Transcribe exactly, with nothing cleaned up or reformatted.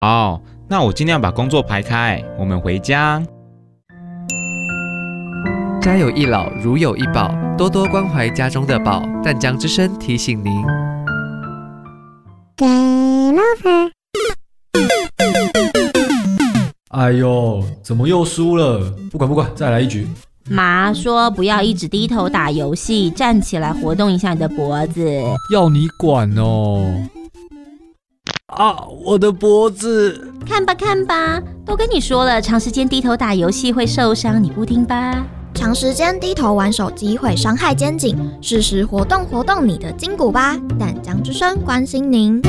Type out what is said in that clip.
好，那我尽量把工作排开，我们回家。 家有一老，如有一宝，多多关怀家中的宝。淡江之声提醒您。 哎呦，怎么又输了？不管不管，再来一局。 妈说不要一直低头打游戏，站起来活动一下你的脖子。 要你管哦！啊，我的脖子！ 看吧看吧，都跟你说了，长时间低头打游戏会受伤，你不听吧？ 长时间低头玩手机会伤害肩颈，适时活动活动你的筋骨吧。淡江之声关心您。